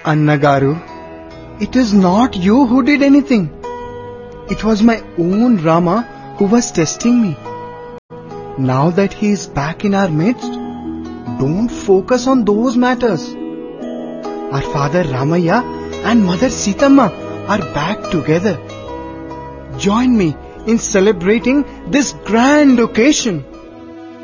Annagaru, it is not you who did anything. It was my own Rama who was testing me. Now that he is back in our midst, don't focus on those matters. Our father Ramaya and mother Sitamma are back together. Join me in celebrating this grand occasion.